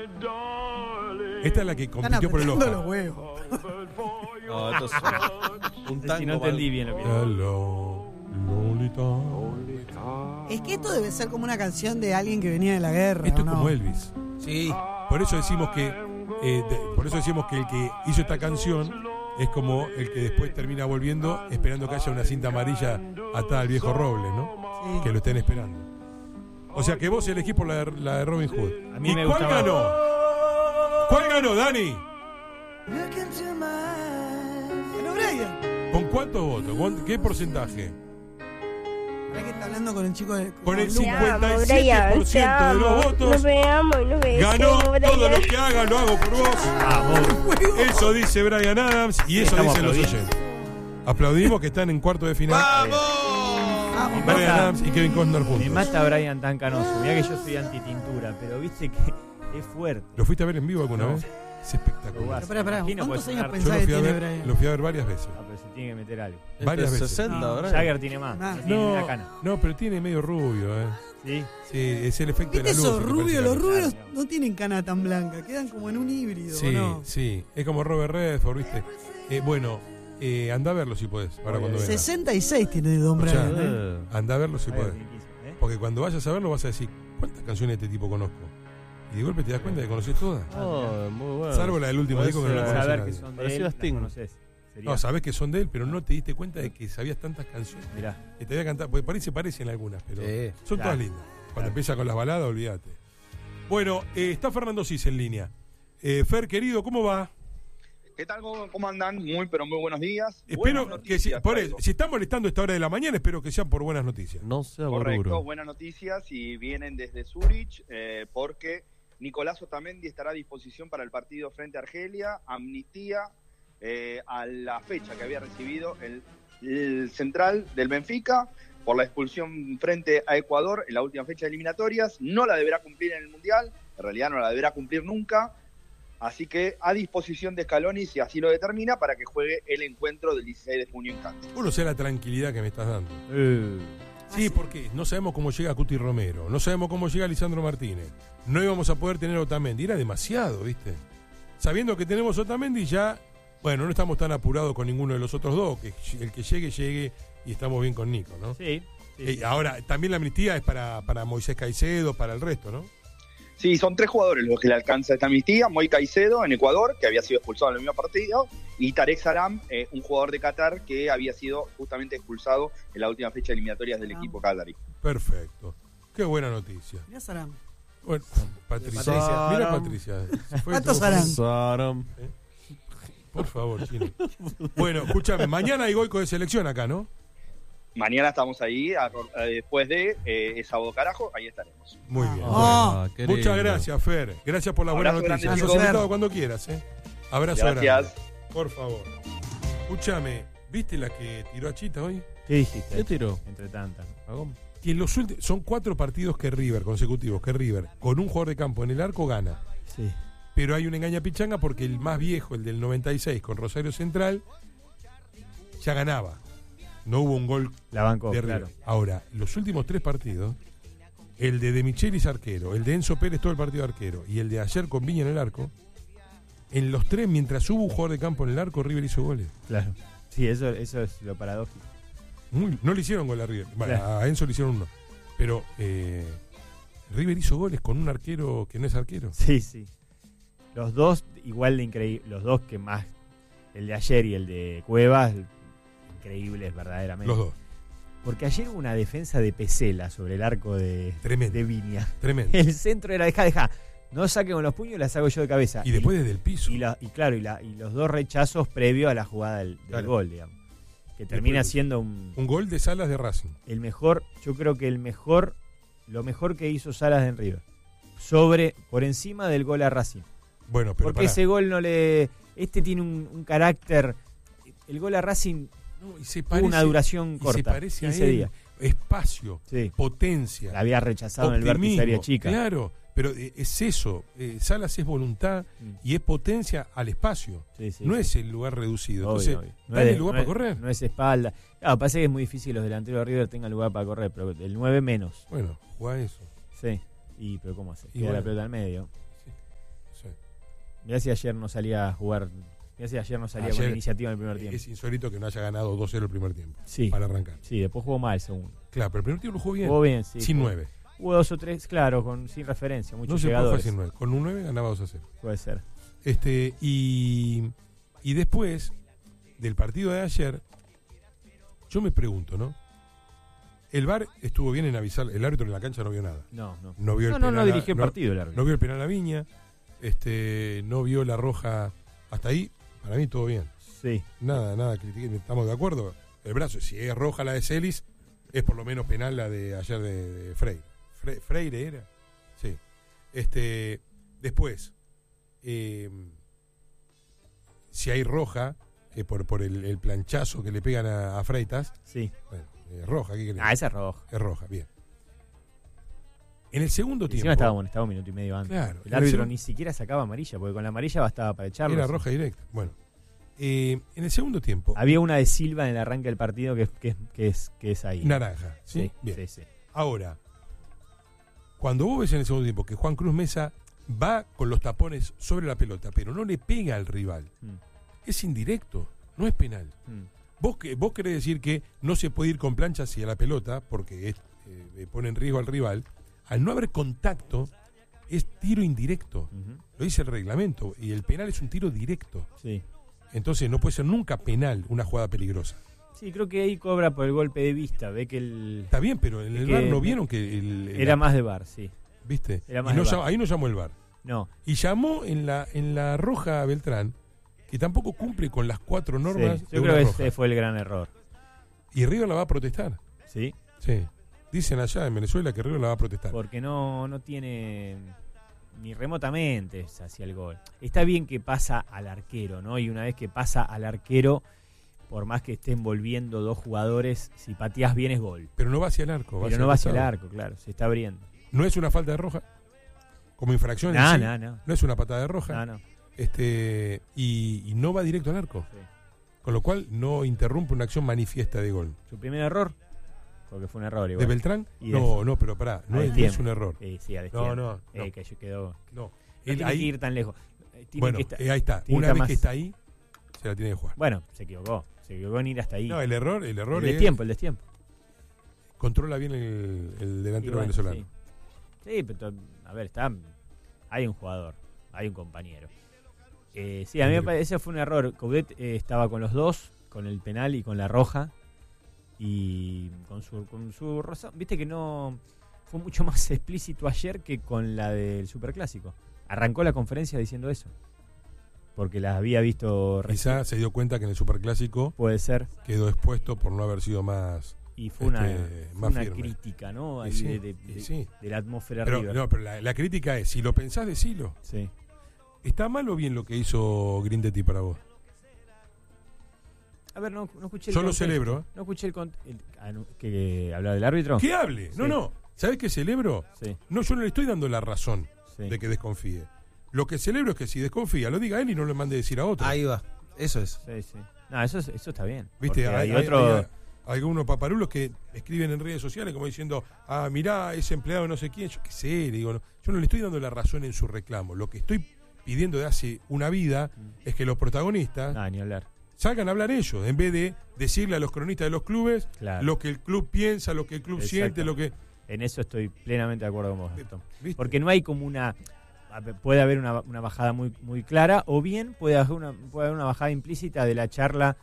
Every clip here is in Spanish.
Esta es la que compitió por el Oscar. Los huevos. No, esto es un tango. Si no entendí bien lo que Hello, Lolita. Es que esto debe ser como una canción de alguien que venía de la guerra. Esto es ¿no? como Elvis. Sí. Por eso decimos que el que hizo esta canción es como el que después termina volviendo esperando que haya una cinta amarilla atada al viejo roble, ¿no? Sí. Que lo estén esperando. O sea que vos elegís por la de Robin Hood. A mí ¿Y me cuál gustaba. ganó? ¿Cuál ganó, Dani? Bueno, Brian. ¿Con cuántos votos? ¿Qué porcentaje? ¿Para qué está hablando con el chico de Con el Lucas? 57% de los votos. Ganó todo lo que haga, lo hago por vos. Eso dice Bryan Adams y eso Estamos dicen los aplaudiendo. oyentes. Aplaudimos que están en cuarto de final. Vamos, Bryan Adams y Kevin Costner Me juntos. mata Brian tan canoso. Mirá que yo soy antitintura, pero viste que es fuerte. ¿Lo fuiste a ver en vivo alguna No. vez? Es espectacular. Pará. Aquí no ¿Cuántos puede años sonar. Yo pensás lo que fui, a tiene ver, Brian? lo fui a ver varias veces. Ah, pero se tiene que meter algo. Varias veces. 60, No. ¿verdad? Jagger tiene más. Nah. Tiene una cana. No, pero tiene medio rubio, ¿Sí? Sí, es el efecto de ¿Viste la luz. esos que rubios? parece Los que- rubios Claro. no tienen cana tan blanca, quedan como en un híbrido, Sí, ¿no? sí. Es como Robert Redford, ¿viste? Anda a verlo si podés. Para cuando venga. 66 tiene Don Escuchá. Brian, ¿eh? Anda a verlo si Jagger podés. tiene 15, ¿eh? Porque cuando vayas a verlo vas a decir, ¿cuántas canciones de este tipo conozco? Y de golpe te das cuenta de que conoces todas. Oh, muy bueno. Salvo la del último disco que no la conoce Saber nadie. que son de Parecido él, a las Sting. conoces. Sería- No, sabés que son de él, pero no te diste cuenta de que sabías tantas canciones. Mirá. Que te había cantado, porque por ahí se parecen algunas, pero Sí. son Claro. todas lindas. Cuando empieza con las baladas, olvídate. Bueno, está Fernando Cis en línea. Fer, querido, ¿cómo va? ¿Qué tal? ¿Cómo andan? Pero muy buenos días. Espero Buenas que si, noticias por si están molestando a esta hora de la mañana, espero que sean por buenas noticias. No sea Correcto, borruro. buenas noticias y vienen desde Zurich porque Nicolás Otamendi estará a disposición para el partido frente a Argelia, amnistía a la fecha que había recibido el central del Benfica por la expulsión frente a Ecuador en la última fecha de eliminatorias. No la deberá cumplir en el Mundial, en realidad no la deberá cumplir nunca, así que a disposición de Scaloni, si así lo determina, para que juegue el encuentro del 16 de junio en Kansas. Uno sé la tranquilidad que me estás dando. Sí, porque no sabemos cómo llega Cuti Romero, no sabemos cómo llega Lisandro Martínez. No íbamos a poder tener Otamendi, era demasiado, ¿viste? Sabiendo que tenemos Otamendi ya, bueno, no estamos tan apurados con ninguno de los otros dos, que el que llegue y estamos bien con Nico, ¿no? Sí. Ahora, también la amnistía es para Moisés Caicedo, para el resto, ¿no? Sí, son 3 jugadores los que le alcanza esta amnistía. Moy Caicedo en Ecuador, que había sido expulsado en el mismo partido, y Tarek Saram, un jugador de Qatar que había sido justamente expulsado en la última fecha de eliminatorias del equipo qatarí. Perfecto. Qué buena noticia. Mirá Saram. Bueno, Patricia. Patricia. Mira, Patricia. Se fue Pato todo- Saram. Saram. Por favor, Chino. Bueno, escúchame, mañana hay Goico de selección acá, ¿no? Mañana estamos ahí, después de Sábado Carajo, ahí estaremos. Muy bien. Ah, qué Muchas lindo. gracias, Fer. Gracias por la buena Abrazo noticia. grande, Sos chicos. invitado cuando quieras, ¿eh? Abrazo Gracias. grande. Por favor. Escúchame, ¿viste la que tiró a Chita hoy? ¿Qué dijiste? ¿Qué tiró? Entre tantas. Que en los últimos, son 4 partidos que River, consecutivos, que River, con un jugador de campo en el arco, gana. Sí. Pero hay una engaña pichanga porque el más viejo, el del 96, con Rosario Central, ya ganaba. No hubo un gol La bancó, de River. claro. Ahora, los últimos 3 partidos, el de Michelis arquero, el de Enzo Pérez todo el partido arquero y el de ayer con Viña en el arco, en los 3, mientras hubo un jugador de campo en el arco, River hizo goles. Claro. Sí, eso es lo paradójico. No le hicieron gol a River. Bueno, Claro. a Enzo le hicieron uno. Pero River hizo goles con un arquero que no es arquero. Sí. Los dos igual de increíbles. Los dos que más. El de ayer y el de Cuevas. Increíbles verdaderamente. Los dos. Porque ayer hubo una defensa de Pesela sobre el arco de Tremendo. Viña. Tremendo. El centro era deja. No saque con los puños, la saco yo de cabeza. Y después desde el piso. Y los dos rechazos previos a la jugada del Claro. gol, digamos. Que termina Después- siendo Un gol de Salas de Racing. el mejor, yo creo que lo mejor que hizo Salas en River. Por encima del gol a Racing. Bueno, pero Porque pará. ese gol este tiene un carácter. El gol a Racing No, y se tuvo una duración y corta. se parece 15 a él. días. Espacio, Sí. potencia, La había rechazado en el vértice optimismo. área chica. Claro, pero es eso. Salas es voluntad y es potencia al espacio. Sí, sí, No sí. es el lugar reducido. Obvio, Entonces, obvio. No dale es- lugar no para es- correr. No es espalda. Claro, parece que es muy difícil los delanteros de River tengan lugar para correr, pero el 9 menos. Bueno, juega eso. Sí. Pero ¿cómo hace? Y Queda la bueno. pelota al medio. Mirá si ayer no salía a jugar. Mirá si ayer no salía con iniciativa en el primer tiempo. Es insólito que no haya ganado 2-0 el primer tiempo. Sí. Para arrancar. Sí, después jugó mal el segundo. Claro, pero el primer tiempo lo jugó bien. Jugó bien, sí. Sin 9. Hubo 2 o 3, claro, sin referencia. Muchos No se puede llegadores. jugar sin 9. Con un 9 ganaba 2-0. Puede ser. Y después del partido de ayer, yo me pregunto, ¿no? El VAR estuvo bien en avisar, el árbitro en la cancha no vio nada. No vio el penal. No dirigió el partido el árbitro. No vio el penal a Viña, no vio la roja. Hasta ahí, para mí todo bien. Sí. Nada, critiqué, estamos de acuerdo. El brazo, si es roja la de Celis, es por lo menos penal la de ayer de Freire. ¿Freire era? Sí. Después, si hay roja, por el planchazo que le pegan a Freitas. Sí. Bueno, es roja. Esa es roja. Es roja, bien. En el segundo tiempo. Encima estaba un minuto y medio antes. Claro. El árbitro ni siquiera sacaba amarilla, porque con la amarilla bastaba para echarlo. Era roja directa. Bueno. En el segundo tiempo. Había una de Silva en el arranque del partido que es ahí. Naranja. Sí, bien. Sí. Ahora, cuando vos ves en el segundo tiempo que Juan Cruz Mesa va con los tapones sobre la pelota, pero no le pega al rival, es indirecto, no es penal. Vos querés decir que no se puede ir con plancha hacia la pelota porque pone en riesgo al rival. Al no haber contacto, es tiro indirecto. Lo dice el reglamento. Y el penal es un tiro directo. Sí. Entonces no puede ser nunca penal una jugada peligrosa. Sí, creo que ahí cobra por el golpe de vista. Ve que está bien, pero en el VAR no vieron que era más de VAR, sí. ¿Viste? Era más de VAR. Ahí no llamó el VAR. No. Y llamó en la roja a Beltrán, que tampoco cumple con las 4 normas. Sí, yo creo que ese fue el gran error. Y River la va a protestar. ¿Sí? Sí. Dicen allá en Venezuela que River la va a protestar. Porque no tiene ni remotamente hacia el gol. Está bien que pasa al arquero, ¿no? Y una vez que pasa al arquero, por más que estén volviendo 2 jugadores, si pateás bien es gol. Pero no va hacia el arco. Pero no va hacia el arco, claro. Se está abriendo. ¿No es una falta de roja? Como infracción No. No es una patada de roja. No. Y no va directo al arco. Sí. Con lo cual no interrumpe una acción manifiesta de gol. ¿Su primer error? Porque fue un error igual. ¿De Beltrán? No, pero pará. No es un error. Sí, a No. Que quedó. No. Tiene que ir tan lejos. Ahí está. Una vez que está ahí, se la tiene que jugar. Bueno, se equivocó. Se equivocó en ir hasta ahí. No, el error el es... destiempo. Controla bien el delantero venezolano. Sí, pero a ver, hay un jugador, hay un compañero. Sí, a mí me parece ese fue un error. Coudet estaba con los dos, con el penal y con la roja. Y con su razón. Viste que no fue mucho más explícito ayer que con la del Superclásico. Arrancó la conferencia diciendo eso. Porque la había visto recién. Quizá se dio cuenta que en el Superclásico puede ser quedó expuesto por no haber sido más. Y fue una firme. crítica, ¿no? Ahí sí, de la atmósfera pero, River. No, pero la crítica es, si lo pensás, decilo. Sí. ¿Está mal o bien lo que hizo Grindetti para vos? A ver, no escuché el Yo lo celebro. No escuché que hablar del árbitro. Que hable. Sí. No. ¿Sabés qué celebro? Sí. No, yo no le estoy dando la razón de que desconfíe. Lo que celebro es que si desconfía, lo diga él y no le mande decir a otro. Ahí va. Eso es. Sí. No, eso está bien. Viste, hay otro... Hay algunos paparulos que escriben en redes sociales como diciendo, mirá, ese empleado de no sé quién, yo qué sé, le digo, no, yo no le estoy dando la razón en su reclamo. Lo que estoy pidiendo de hace una vida es que los protagonistas ni hablar. salgan a hablar ellos, en vez de decirle a los cronistas de los clubes lo que el club piensa, lo que el club siente, lo que... En eso estoy plenamente de acuerdo con vos, ¿Viste? Porque no hay como una... Puede haber una bajada muy, muy clara, o bien puede haber una bajada implícita de la charla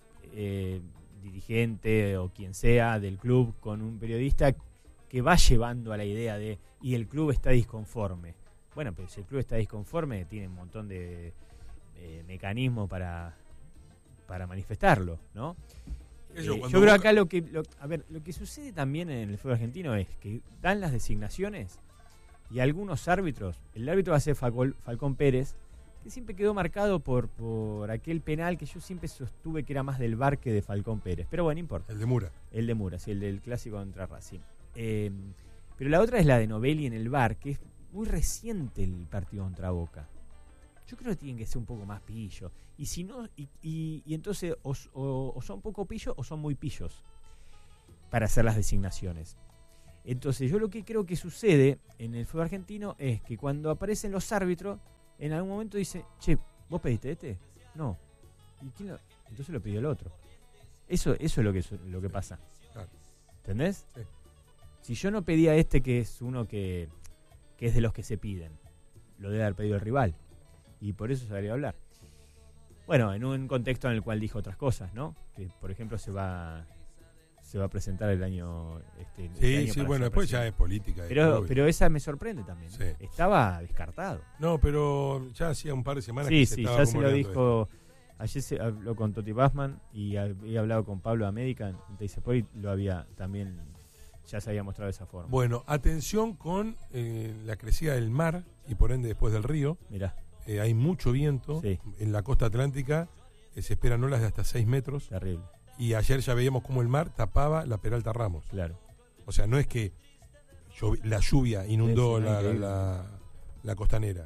dirigente o quien sea del club con un periodista que va llevando a la idea de y el club está disconforme. Bueno, pero si el club está disconforme tiene un montón de mecanismos para manifestarlo, ¿no? Yo creo que acá lo que sucede también en el fútbol argentino es que dan las designaciones y algunos árbitros, el árbitro va a ser Falcón Pérez, que siempre quedó marcado por aquel penal que yo siempre sostuve que era más del VAR que de Falcón Pérez. Pero bueno, no importa. El de Mura. Sí, el del clásico contra Racing. Pero la otra es la de Novelli en el VAR, que es muy reciente el partido contra Boca. Yo creo que tienen que ser un poco más pillos. Y si no, y entonces o son poco pillos o son muy pillos para hacer las designaciones. Entonces yo lo que creo que sucede en el fútbol argentino es que cuando aparecen los árbitros en algún momento dice, che, ¿vos pediste este? No. ¿Y quién lo? Entonces lo pidió el otro. Eso es lo que pasa. Claro. ¿Entendés? Sí. Si yo no pedía este, que es uno que es de los que se piden, lo debe haber pedido el rival. Y por eso salió a hablar. Bueno, en un contexto en el cual dijo otras cosas, ¿no? Que, por ejemplo, se va a presentar el año... Sí, bueno, después ya es política. Pero esa me sorprende también. Sí. Estaba descartado. No, pero ya hacía un par de semanas Sí, que se estaba ya se lo rumoreando dijo... Ayer se habló con Toti Bassman y había hablado con Pablo América en Teisepoi, lo había también, ya se había mostrado de esa forma. Bueno, atención con la crecida del mar y por ende después del río. Mirá, Hay mucho viento. Sí. En la costa atlántica se esperan olas de hasta 6 metros. terrible, Y ayer ya veíamos cómo el mar tapaba la Peralta Ramos. claro. O sea, no es que la lluvia inundó Sí, increíble. la costanera,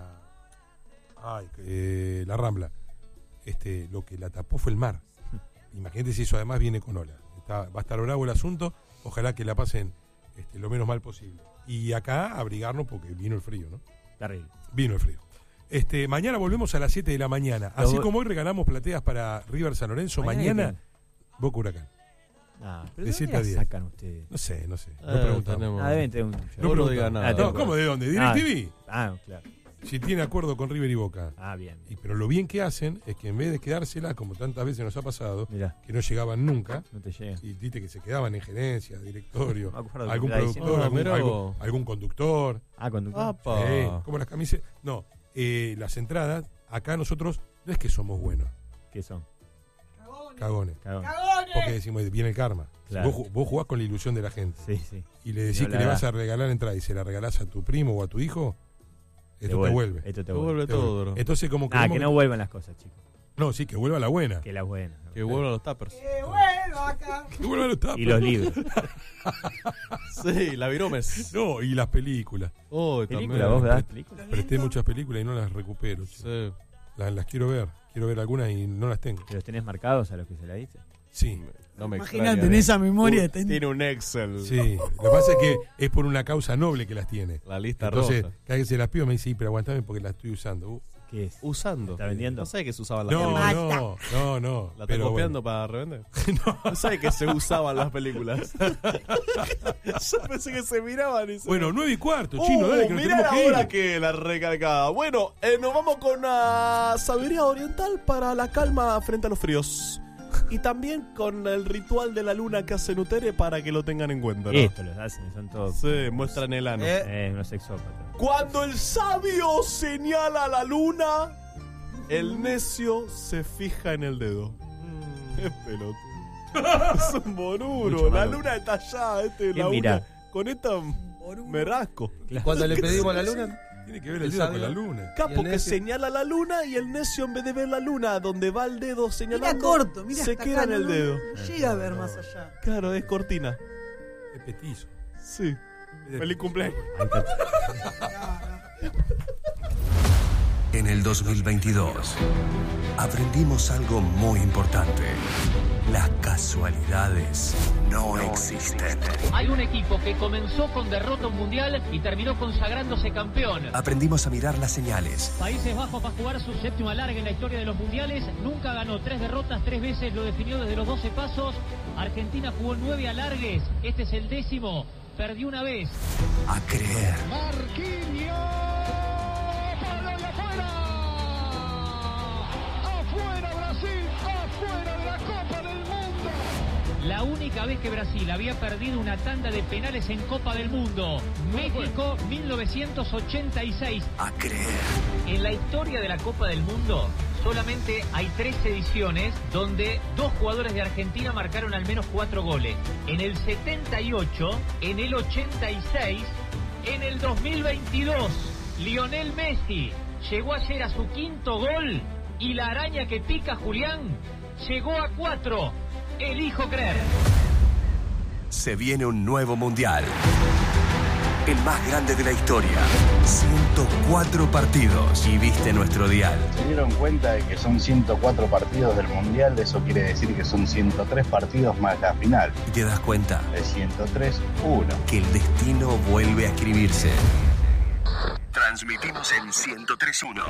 la Rambla. Lo que la tapó fue el mar. Imagínate si eso además viene con olas. Va a estar bravo el asunto. Ojalá que la pasen lo menos mal posible. Y acá abrigarnos porque vino el frío, ¿no? Terrible. Vino el frío. Mañana volvemos a las 7 de la mañana. Así como hoy regalamos plateas para River San Lorenzo, mañana Boca Huracán. ¿Pero de de 7 dónde a la 10. sacan ustedes? No sé. No preguntamos. Deben tener un... No lo diga nada. No, ¿cómo de dónde? ¿DirecTV? Claro. Si tiene acuerdo con River y Boca. Bien. Pero lo bien que hacen es que en vez de quedársela, como tantas veces nos ha pasado, Mirá, que no llegaban nunca, no te llega. y viste que se quedaban en gerencia, directorio, Me acuerdo que algún me estaba productor, diciendo. algún conductor, Conductor. Apa. como las camisetas. No, las entradas, acá nosotros no es que somos buenos, ¿Qué son? cagones. Cagón. Porque decimos, viene el karma. Claro. Vos jugás con la ilusión de la gente Sí. y le decís No, que la le verdad. vas a regalar entrada y se la regalás a tu primo o a tu hijo, esto te vuelve. Esto te Te vuelve. vuelve todo, bro. Entonces, como Que no vuelvan las cosas, chicos. No, sí, que vuelva la buena. Que las buenas. ¿no? Que vuelvan los tappers. ¡Que vuelva acá! Que vuelva los tapas. Y los libros. Sí, la Viromes. No, y las películas. Oh, ¿Película? ¿Vos das películas? Presté muchas películas y no las recupero. che. Sí. Las quiero ver. Quiero ver algunas y no las tengo. ¿Que los tenés marcados a los que se la diste? Sí, No me Imagínate, extraña. en esa memoria. Tiene un Excel. sí. Lo que pasa es que es por una causa noble que las tiene. La lista Entonces, roja. cada vez que se las pido me dice, sí, pero aguantame porque las estoy usando. ¿Qué es? Usando. ¿Está vendiendo? No sabe que se usaban las No, películas. no. ¿La está pero copiando para revender? No sabe que se usaban las películas. Yo pensé que se miraban y se... Bueno, 9:15, chino, dale, que nos mirá tenemos que ahora ir. que la recargada. Bueno, nos vamos con una sabiduría oriental para la calma frente a los fríos. Y también con el ritual de la luna que hace Nutere para que lo tengan en cuenta, ¿no? Esto los hacen, son todos Sí, muestran el ano. unos sexópatas. Cuando el sabio señala la luna, el necio se fija en el dedo. Es pelotudo. Es un bonuro. Mucho La malo. luna está allá. ¿Quién La mira? una. Con esta me rasco. Cuando le pedimos a la luna, Tiene que ver El el dedo con sabio. la luna. Capo ¿Y el que necio? señala la luna y el necio en vez de ver la luna donde va el dedo señalando, Mira corto, mira se hasta queda acá, en el no dedo. llega a ver más allá. Claro, es cortina. Es petizo. Sí. Feliz cumpleaños. En el 2022 aprendimos algo muy importante. Las casualidades no existen. Hay un equipo que comenzó con derrota mundial y terminó consagrándose campeón. Aprendimos a mirar las señales. Países Bajos va a jugar su séptimo alargue en la historia de los mundiales. Nunca ganó 3 derrotas, 3 veces lo definió desde los 12 pasos. Argentina jugó 9 alargues. Este es el 10º. Perdió una vez. A creer. La única vez que Brasil había perdido una tanda de penales en Copa del Mundo. México 1986. A creer. En la historia de la Copa del Mundo solamente hay 3 ediciones donde 2 jugadores de Argentina marcaron al menos 4 goles. En el 78, en el 86, en el 2022. Lionel Messi llegó ayer a su 5º gol y la araña que pica Julián llegó a 4. Elijo creer. Se viene un nuevo mundial. El más grande de la historia. 104 partidos. Y viste nuestro dial. Se dieron cuenta de que son 104 partidos del Mundial, eso quiere decir que son 103 partidos más la final. Y te das cuenta De 103, 1. que el destino vuelve a escribirse. Transmitimos en 103.1.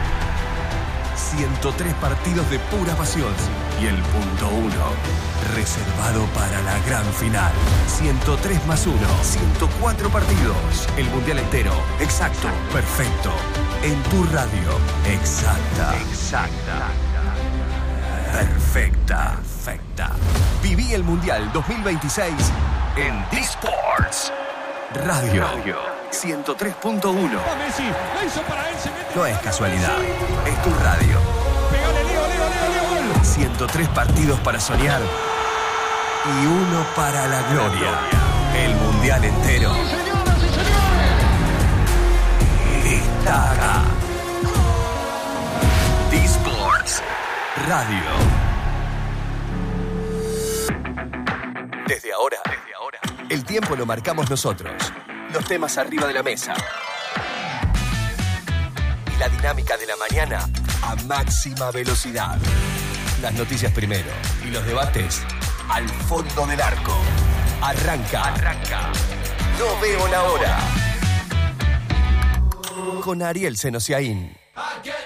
103 partidos de pura pasión. Y el punto 1, reservado para la gran final. 103 más 1, 104 partidos. El mundial entero. Exacto, perfecto. En tu radio. Exacta. Perfecta. Viví el mundial 2026 en D-Sports Radio 103.1. No es casualidad, es tu radio. 103 partidos para soñar y uno para la gloria. El mundial entero está acá. D-Sports Radio. Desde ahora, el tiempo lo marcamos nosotros. Los temas arriba de la mesa. Y la dinámica de la mañana a máxima velocidad. Las noticias primero y los debates al fondo del arco. Arranca. No veo la hora. Con Ariel Senosiaín.